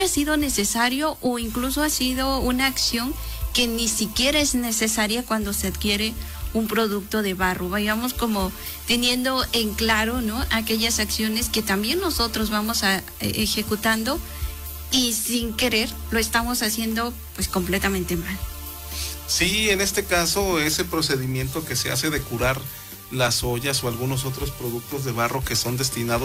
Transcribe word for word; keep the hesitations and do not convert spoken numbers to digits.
ha sido necesario o incluso ha sido una acción que ni siquiera es necesaria cuando se adquiere un producto de barro. Vayamos como teniendo en claro, ¿no?, aquellas acciones que también nosotros vamos a, eh, ejecutando y sin querer lo estamos haciendo pues completamente mal. Sí, en este caso ese procedimiento que se hace de curar las ollas o algunos otros productos de barro que son destinados